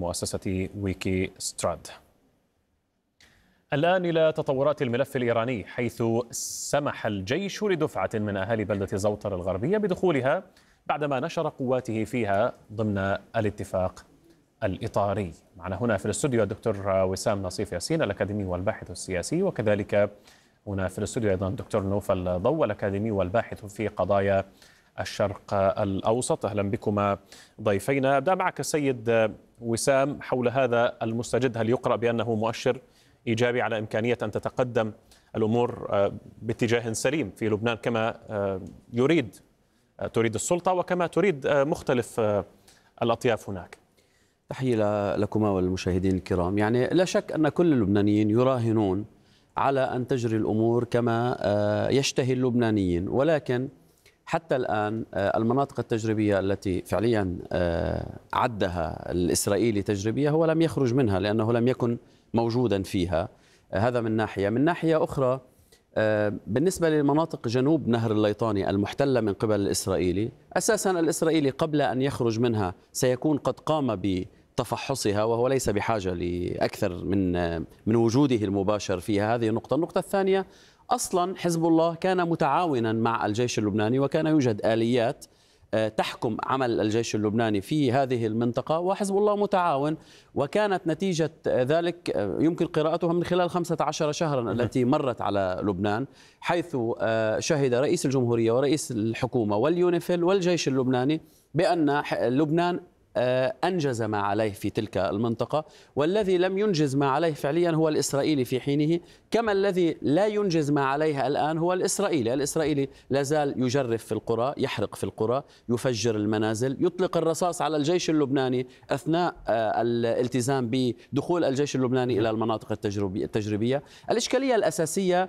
مؤسسة ويكي ستراد. الآن إلى تطورات الملف الإيراني، حيث سمح الجيش لدفعة من أهالي بلدة زوطر الغربية بدخولها بعدما نشر قواته فيها ضمن الاتفاق الإطاري. معنا هنا في الاستوديو الدكتور وسام نصيف ياسين الأكاديمي والباحث السياسي، وكذلك هنا في الاستوديو أيضا الدكتور نوفل ضو الأكاديمي والباحث في قضايا الشرق الأوسط. أهلا بكما ضيفينا. أبدأ معك السيد وسام حول هذا المستجد، هل يقرأ بأنه مؤشر إيجابي على إمكانية أن تتقدم الأمور باتجاه سليم في لبنان كما تريد السلطة وكما تريد مختلف الأطياف هناك؟ تحية لكما والمشاهدين الكرام. يعني لا شك أن كل اللبنانيين يراهنون على أن تجري الأمور كما يشتهي اللبنانيين، ولكن حتى الآن المناطق التجريبية التي فعليا عدها الإسرائيلي تجريبية هو لم يخرج منها لأنه لم يكن موجودا فيها. هذا من ناحية. من ناحية أخرى، بالنسبة لمناطق جنوب نهر الليطاني المحتلة من قبل الإسرائيلي، أساسا الإسرائيلي قبل أن يخرج منها سيكون قد قام بتفحصها، وهو ليس بحاجة لأكثر من وجوده المباشر فيها. هذه النقطة. النقطة الثانية، أصلا حزب الله كان متعاونا مع الجيش اللبناني، وكان يوجد آليات تحكم عمل الجيش اللبناني في هذه المنطقة، وحزب الله متعاون، وكانت نتيجة ذلك يمكن قراءتها من خلال 15 شهرا التي مرت على لبنان، حيث شهد رئيس الجمهورية ورئيس الحكومة واليونيفيل والجيش اللبناني بأن لبنان أنجز ما عليه في تلك المنطقة، والذي لم ينجز ما عليه فعليا هو الإسرائيلي في حينه، كما الذي لا ينجز ما عليه الآن هو الإسرائيلي لا زال يجرف في القرى، يحرق في القرى، يفجر المنازل، يطلق الرصاص على الجيش اللبناني أثناء الالتزام بدخول الجيش اللبناني إلى المناطق التجريبية. الإشكالية الأساسية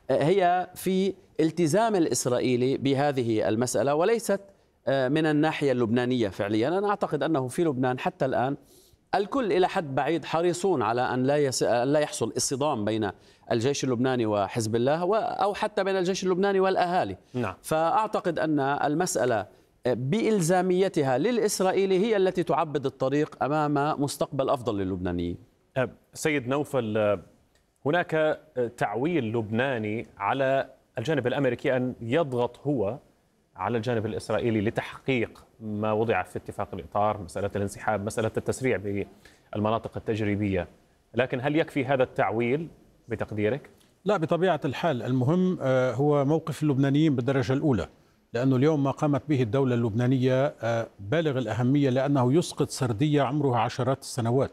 هي في التزام الإسرائيلي بهذه المسألة، وليست من الناحية اللبنانية. فعليا أنا أعتقد أنه في لبنان حتى الآن الكل إلى حد بعيد حريصون على أن لا يحصل اصطدام بين الجيش اللبناني وحزب الله، أو حتى بين الجيش اللبناني والأهالي. نعم. فأعتقد أن المسألة بإلزاميتها للإسرائيلي هي التي تعبد الطريق أمام مستقبل أفضل للبنانيين. سيد نوفل، هناك تعويل لبناني على الجانب الأمريكي أن يضغط هو على الجانب الإسرائيلي لتحقيق ما وضع في اتفاق الإطار، مسألة الانسحاب، مسألة التسريع بالمناطق التجريبية، لكن هل يكفي هذا التعويل بتقديرك؟ لا، بطبيعة الحال. المهم هو موقف اللبنانيين بالدرجة الأولى، لأنه اليوم ما قامت به الدولة اللبنانية بالغ الأهمية، لأنه يسقط سردية عمرها عشرات السنوات.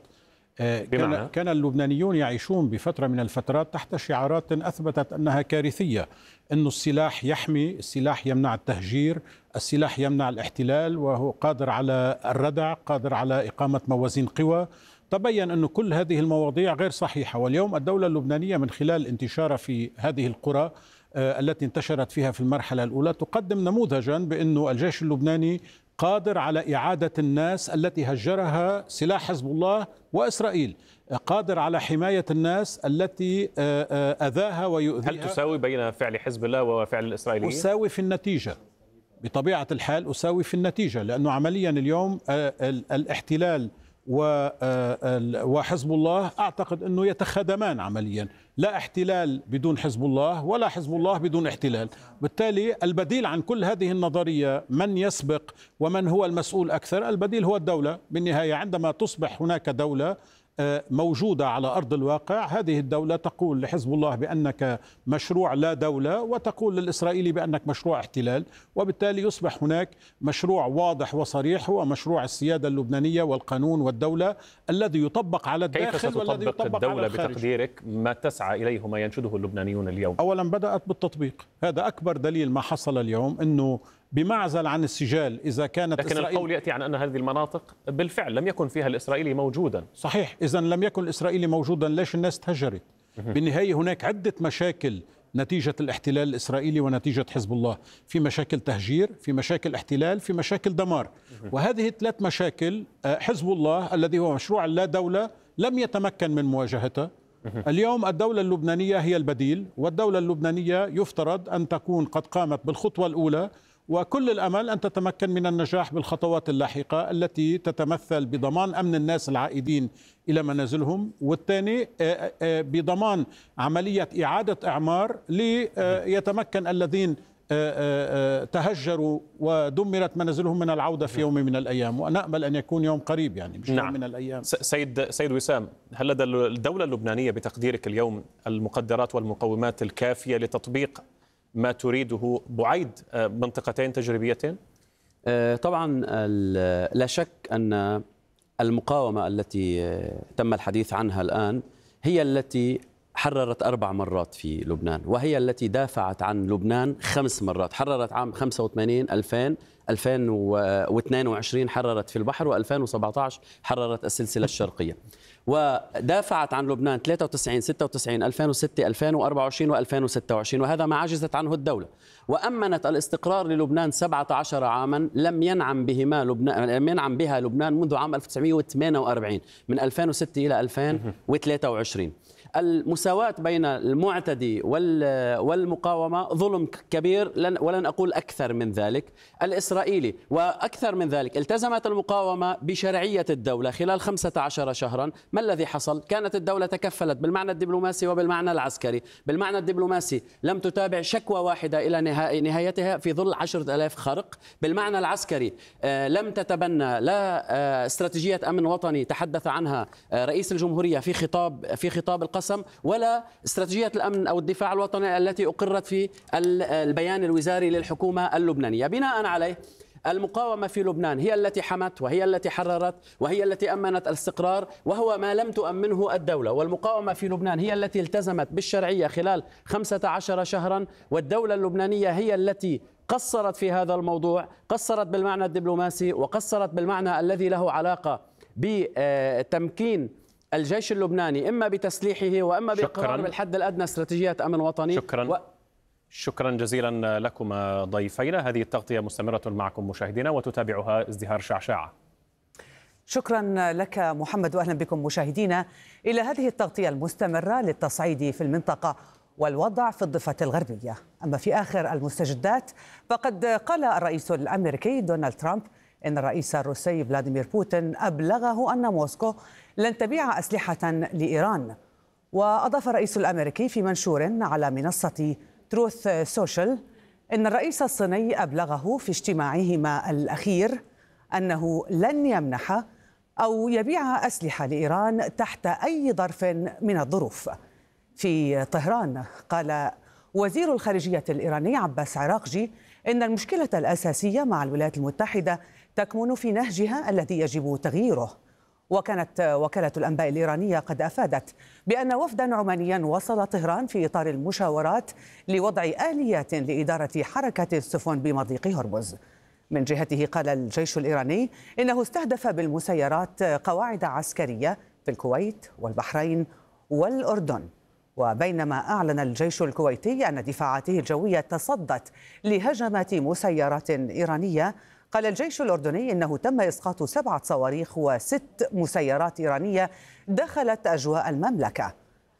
كان اللبنانيون يعيشون بفترة من الفترات تحت شعارات أثبتت أنها كارثية، أن السلاح يحمي، السلاح يمنع التهجير، السلاح يمنع الاحتلال، وهو قادر على الردع، قادر على إقامة موازين قوى. تبين أن كل هذه المواضيع غير صحيحة. واليوم الدولة اللبنانية من خلال انتشارها في هذه القرى التي انتشرت فيها في المرحلة الأولى تقدم نموذجا بأنه الجيش اللبناني قادر على إعادة الناس التي هجرها سلاح حزب الله وإسرائيل، قادر على حماية الناس التي أذاها ويؤذيها. هل تساوي بين فعل حزب الله وفعل الإسرائيليين؟ أساوي في النتيجة، بطبيعة الحال أساوي في النتيجة، لأنه عمليا اليوم الاحتلال وحزب الله أعتقد أنه يتخادمان عمليا، لا احتلال بدون حزب الله ولا حزب الله بدون احتلال. بالتالي البديل عن كل هذه النظرية من يسبق ومن هو المسؤول أكثر، البديل هو الدولة بالنهاية. عندما تصبح هناك دولة موجودة على أرض الواقع، هذه الدولة تقول لحزب الله بأنك مشروع لا دولة، وتقول للإسرائيلي بأنك مشروع احتلال، وبالتالي يصبح هناك مشروع واضح وصريح هو مشروع السيادة اللبنانية والقانون والدولة الذي يطبق على الداخل والذي يطبق على الخارج. الدولة بتقديرك ما تسعى إليه ما ينشده اللبنانيون اليوم؟ أولا بدأت بالتطبيق، هذا أكبر دليل ما حصل اليوم، أنه بمعزل عن السجال إذا كانت لكن القول يأتي عن أن هذه المناطق بالفعل لم يكن فيها الإسرائيلي موجودا. صحيح. إذا لم يكن الإسرائيلي موجودا ليش الناس تهجرت؟ بالنهاية هناك عدة مشاكل نتيجة الاحتلال الإسرائيلي ونتيجة حزب الله، في مشاكل تهجير، في مشاكل احتلال، في مشاكل دمار. وهذه الثلاث مشاكل حزب الله الذي هو مشروع لا دولة لم يتمكن من مواجهتها. اليوم الدولة اللبنانية هي البديل، والدولة اللبنانية يفترض أن تكون قد قامت بالخطوة الأولى، وكل الأمل أن تتمكن من النجاح بالخطوات اللاحقة التي تتمثل بضمان أمن الناس العائدين إلى منازلهم، والثاني بضمان عملية إعادة إعمار ليتمكن الذين تهجروا ودمرت منازلهم من العودة في يوم من الأيام، ونأمل أن يكون يوم قريب يعني مش يوم من الأيام. سيد وسام، هل لدى الدولة اللبنانية بتقديرك اليوم المقدرات والمقومات الكافية لتطبيق ما تريده بعيد منطقتين تجريبيتين؟ طبعا لا شك أن المقاومة التي تم الحديث عنها الآن هي التي حررت 4 مرات في لبنان، وهي التي دافعت عن لبنان 5 مرات. حررت عام 85 2000 2022 حررت في البحر، و2017 حررت السلسلة الشرقية، ودافعت عن لبنان 93 96 2006 2024 و2026، وهذا ما عجزت عنه الدولة. وأمنت الاستقرار للبنان 17 عاما لم ينعم بها لبنان منذ عام 1948، من 2006 إلى 2023. المساواة بين المعتدي والمقاومة ظلم كبير، ولن أقول أكثر من ذلك. الإسرائيلي وأكثر من ذلك، التزمت المقاومة بشرعية الدولة خلال 15 شهرا. ما الذي حصل؟ كانت الدولة تكفلت بالمعنى الدبلوماسي وبالمعنى العسكري. بالمعنى الدبلوماسي لم تتابع شكوى واحدة إلى نهايتها في ظل 10,000 خرق. بالمعنى العسكري لم تتبنى لا استراتيجية أمن وطني تحدث عنها رئيس الجمهورية في خطاب القسم، ولا استراتيجية الأمن أو الدفاع الوطني التي أقرت في البيان الوزاري للحكومة اللبنانية. بناء عليه المقاومة في لبنان هي التي حمت، وهي التي حررت، وهي التي أمنت الاستقرار، وهو ما لم تؤمنه الدولة. والمقاومة في لبنان هي التي التزمت بالشرعية خلال 15 شهرا، والدولة اللبنانية هي التي قصرت في هذا الموضوع، قصرت بالمعنى الدبلوماسي، وقصرت بالمعنى الذي له علاقة بتمكين الجيش اللبناني إما بتسليحه وإما بإقرار بالحد الأدنى استراتيجية أمن وطني. شكرا جزيلا لكم ضيفينا. هذه التغطية مستمرة معكم مشاهدينا، وتتابعها ازدهار شعشاعة. شكرا لك محمد، وأهلا بكم مشاهدينا إلى هذه التغطية المستمرة للتصعيد في المنطقة والوضع في الضفة الغربية. أما في آخر المستجدات، فقد قال الرئيس الأمريكي دونالد ترامب إن الرئيس الروسي فلاديمير بوتين أبلغه أن موسكو لن تبيع أسلحة لإيران. وأضاف الرئيس الأمريكي في منشور على منصة تروث سوشيال إن الرئيس الصيني أبلغه في اجتماعهما الأخير أنه لن يمنح أو يبيع أسلحة لإيران تحت أي ظرف من الظروف. في طهران قال وزير الخارجية الإيراني عباس عراقجي إن المشكلة الأساسية مع الولايات المتحدة تكمن في نهجها الذي يجب تغييره. وكانت وكالة الأنباء الإيرانية قد أفادت بأن وفدا عمانيا وصل طهران في إطار المشاورات لوضع آليات لإدارة حركة السفن بمضيق هرمز. من جهته قال الجيش الإيراني إنه استهدف بالمسيرات قواعد عسكرية في الكويت والبحرين والأردن. وبينما أعلن الجيش الكويتي أن دفاعاته الجوية تصدت لهجمات مسيرات إيرانية، قال الجيش الأردني إنه تم إسقاط 7 صواريخ و6 مسيرات إيرانية دخلت أجواء المملكة.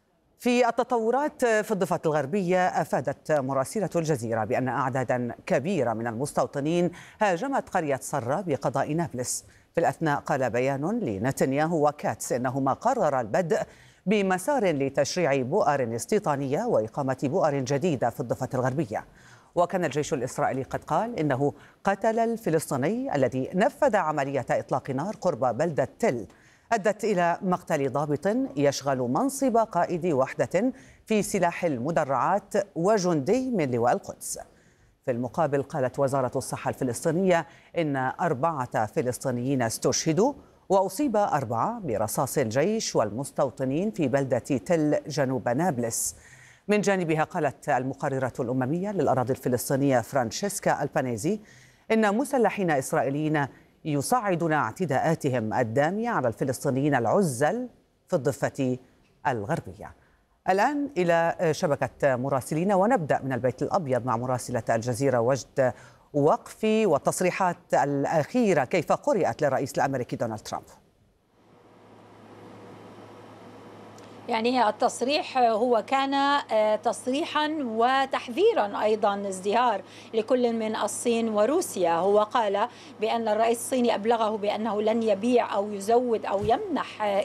في التطورات في الضفة الغربية، أفادت مراسلة الجزيرة بأن أعدادا كبيرة من المستوطنين هاجمت قرية صرة بقضاء نابلس. في الأثناء قال بيان لنتنياهو وكاتس إنهما قرر البدء بمسار لتشريع بؤر استيطانية وإقامة بؤر جديدة في الضفة الغربية. وكان الجيش الإسرائيلي قد قال إنه قتل الفلسطيني الذي نفذ عملية إطلاق نار قرب بلدة تل أدت إلى مقتل ضابط يشغل منصب قائد وحدة في سلاح المدرعات وجندي من لواء القدس. في المقابل قالت وزارة الصحة الفلسطينية إن 4 فلسطينيين استشهدوا وأصيب 4 برصاص الجيش والمستوطنين في بلدة تل جنوب نابلس. من جانبها قالت المقررة الأممية للأراضي الفلسطينية فرانشيسكا البانيزي إن مسلحين إسرائيليين يصعدون اعتداءاتهم الدامية على الفلسطينيين العزل في الضفة الغربية. الآن إلى شبكة مراسلين، ونبدأ من البيت الأبيض مع مراسلة الجزيرة وجد وقفي والتصريحات الأخيرة كيف قرأت للرئيس الأمريكي دونالد ترامب. يعني التصريح هو كان تصريحا وتحذيرا أيضا ازدهار لكل من الصين وروسيا. هو قال بأن الرئيس الصيني أبلغه بأنه لن يبيع أو يزود أو يمنح